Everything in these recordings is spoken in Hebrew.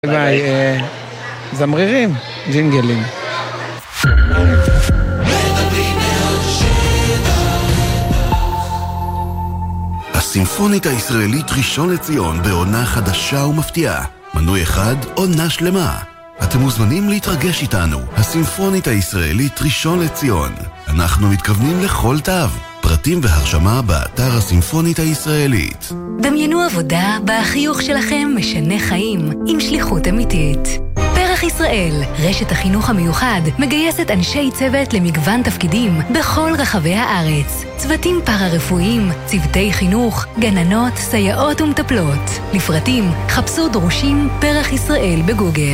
ביי, זמרירים, ג'ינגלים. הסימפונית הישראלית ראשון לציון בעונה חדשה ומפתיעה. מנוי אחד, עונה שלמה. אתם מוזמנים להתרגש איתנו. הסימפונית הישראלית ראשון לציון. אנחנו מתכוונים לכל תו. פרטים והרשמה באתר הסימפונית הישראלית. דמיינו עבודה בה החיוך שלכם משנה חיים עם שליחות אמיתית. פרח ישראל, רשת החינוך המיוחד, מגייסת אנשי צוות למגוון תפקידים בכל רחבי הארץ. צוותים פארה-רפואיים, צוותי חינוך, גננות, סייעות ומטפלות. לפרטים, חפשו דרושים פרח ישראל בגוגל.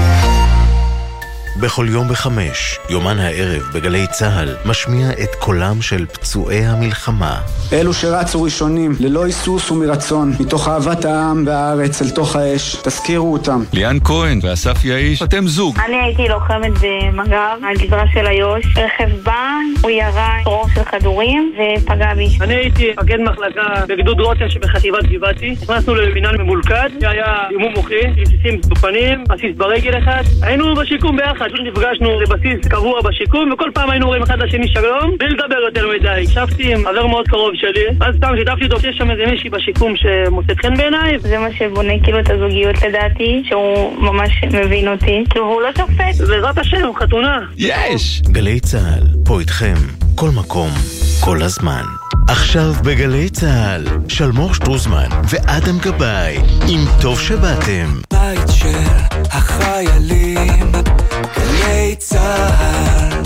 בכל יום ב5, יומן הערב בגלי צהל, משמיע את קולם של פצועי המלחמה. אלו שרצו ראשונים, ללא היסוס ומרצון, מתוך אהבת העם והארץ אל תוך האש, תזכירו אותם. ליאן כהן ואסף יאיש, אתם זוג. אני הייתי לוחמת במג"ב, הגזרה של איו"ש. רכב בא, הוא ירה טרור של כדורים ופגע בי. אני הייתי מפקד מחלקה בגדוד רותם שבחטיבת גבעתי. נכנסנו למינהל ממולכד, שהיה אימון מוחי, רסיסים בפנים, בסיס ברגל אחד. היינו בשיקום ביחד, נפגשנו לבסיס קבוע בשיקום, וכל פעם היינו רואים אחד לשני שלום, בלי לדבר יותר מדי. הקשבתי עם חבר מאוד קרוב שלי, אז סתם שיתפתי אותו, יש שם איזה מישהי בשיקום שמוצאת חן בעיניי. זה מה שבונה כאילו את הזוגיות לדעתי, שהוא ממש מבין אותי, כאילו הוא לא שופט. בעזרת השם, חתונה. יש! גלי צהל, פה איתכם, כל מקום, כל הזמן. עכשיו בגלי צהל, שלמור שטרוזמן ואדם גבאי, עם טוב שבאתם. בית של החיילים, גלי צהל.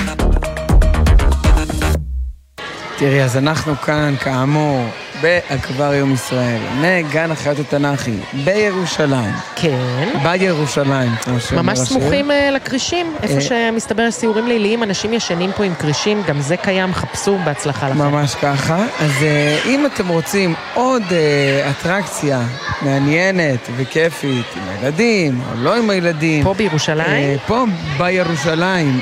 תראי, אז אנחנו כאן, כאמור, באקווריום ישראל, מגן החיות התנ"כי, בירושלים. כן. בירושלים, כמו שאומר ממש השיר. סמוכים לקרישים, איפה שמסתבר סיורים ליליים, אנשים ישנים פה עם קרישים, גם זה קיים, חפשו, בהצלחה לכם. ממש ככה. אז אם אתם רוצים עוד אטרקציה מעניינת וכיפית עם הילדים, או לא עם הילדים. פה בירושלים? פה בירושלים,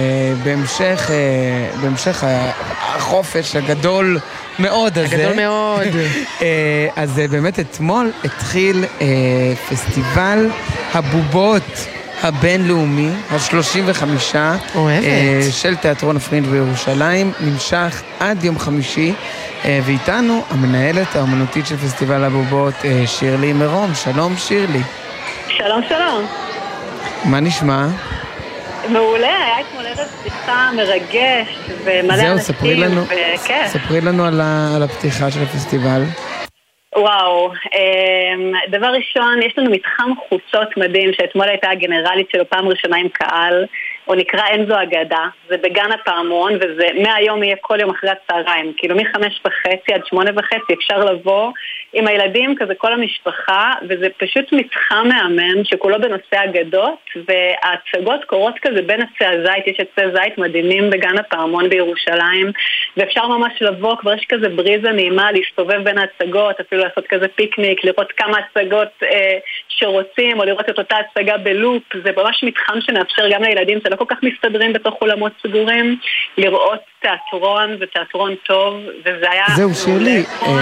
בהמשך החופש הגדול מאוד הזה. הגדול מאוד. אז באמת אתמול התחיל פסטיבל הבובות הבינלאומי, ה-35 של תיאטרון הפרינג' בירושלים, נמשך עד יום חמישי, ואיתנו המנהלת האמנותית של פסטיבל הבובות, שירלי מרום. שלום שירלי. שלום שלום. מה נשמע? מעולה, היה אתמול ערב פתיחה מרגש ומלא אנשים. זהו, ספרי לנו על הפתיחה של הפסטיבל. וואו, דבר ראשון, יש לנו מתחם חוצות מדהים שאתמול הייתה הגנרלית שלו פעם ראשונה עם קהל, הוא נקרא אין זו אגדה, זה בגן הפעמון, וזה מהיום יהיה כל יום אחרי הצהריים, כאילו מ5:30 עד 8:30 אפשר לבוא עם הילדים, כזה כל המשפחה, וזה פשוט מתחם מהמם שכולו בנושא אגדות, וההצגות קורות כזה בין עצי הזית, יש עצי זית מדהימים בגן הפעמון בירושלים, ואפשר ממש לבוא, כבר יש כזה בריזה נעימה להסתובב בין ההצגות, אפילו לעשות כזה פיקניק, לראות כמה הצגות שרוצים, או לראות את אותה הצגה בלופ, זה ממש מתחם שנאפשר גם לילדים שלא כל כך מסתדרים בתוך אולמות סגורים, לראות תיאטרון ותיאטרון טוב, וזה היה... זהו, שירלי,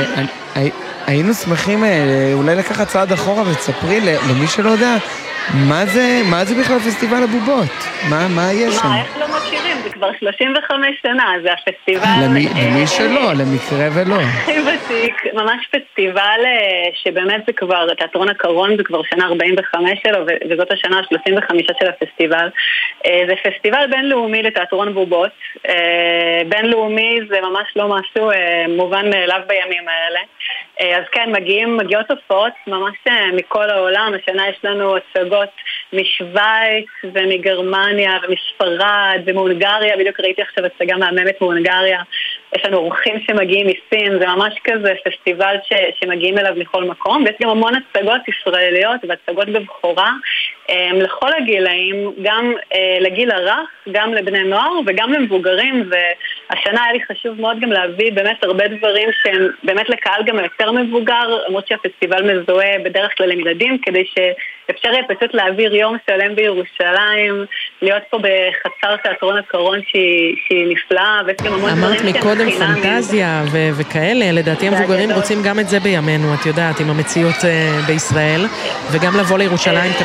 היינו שמחים אולי לקחת צעד אחורה ותספרי למי שלא יודע, מה זה בכלל פסטיבל הבובות? מה יש שם? איך לא מכירים? זה כבר 35 שנה, זה הפסטיבל... למי שלא, למקרה ולא. הכי ותיק, ממש פסטיבל שבאמת זה כבר, תיאטרון הקרון זה כבר שנה 45 שלו, וזאת השנה ה-35 של הפסטיבל. זה פסטיבל בינלאומי לתיאטרון בובות. בינלאומי זה ממש לא משהו מובן מאליו בימים האלה. אז כן, מגיעות הופעות ממש מכל העולם. השנה יש לנו הצגות משוויץ ומגרמניה ומספרד ומהונגריה, בדיוק ראיתי עכשיו הצגה מהממת מהונגריה. יש לנו אורחים שמגיעים מסין, זה ממש כזה פסטיבל שמגיעים אליו מכל מקום, ויש גם המון הצגות ישראליות והצגות בבחורה, לכל הגילאים, גם לגיל הרך, גם לבני נוער וגם למבוגרים, והשנה היה לי חשוב מאוד גם להביא באמת הרבה דברים שהם באמת לקהל גם יותר מבוגר, למרות שהפסטיבל מזוהה בדרך כלל עם ילדים, כדי שאפשר יהיה פשוט להעביר יום שלם בירושלים, להיות פה בחצר תיאטרון הקרון שהיא נפלאה, ויש גם המון דברים אמרת מקודם פנטזיה וכאלה, לדעתי המבוגרים רוצים גם את זה בימינו, את יודעת, עם המציאות בישראל, וגם לבוא לירושלים